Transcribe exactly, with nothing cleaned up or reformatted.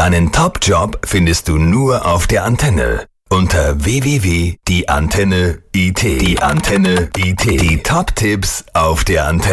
Deinen Top-Job findest du nur auf der Antenne. Unter w w w punkt die Antenne punkt i t. Die Antenne punkt i t. Die Top-Tipps auf der Antenne.